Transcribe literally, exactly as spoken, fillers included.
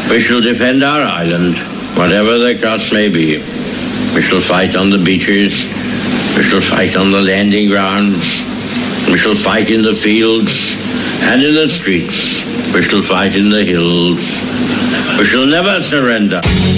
We shall defend our island, whatever the cost may be. We shall fight on the beaches. We shall fight on the landing grounds. We shall fight in the fields and in the streets. We shall fight in the hills. We shall never surrender.